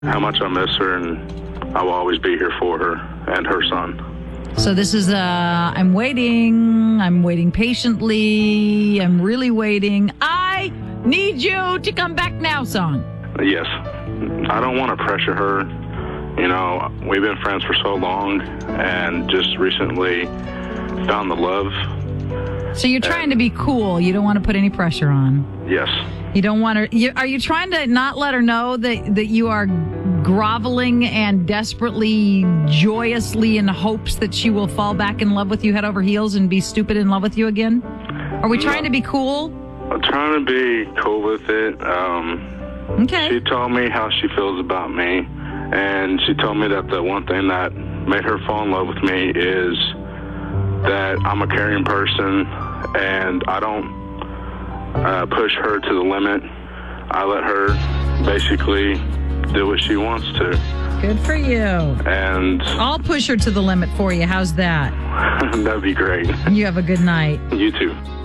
how much I miss her, and I will always be here for her and her son. So this is I'm waiting patiently, I'm really waiting. I need you to come back now song. Yes. I don't want to pressure her. You know, we've been friends for so long and just recently found the love. So you're trying to be cool. You don't want to put any pressure on. Yes. You don't want her. Are you trying to not let her know that you are groveling and desperately, joyously in hopes that she will fall back in love with you head over heels and be stupid in love with you again? Are we trying to be cool? I'm trying to be cool with it. Okay. She told me how she feels about me, and she told me that the one thing that made her fall in love with me is that I'm a caring person, and I don't push her to the limit. I let her basically do what she wants to. Good for you. And I'll push her to the limit for you. How's that? that'd be great. You have a good night. You too.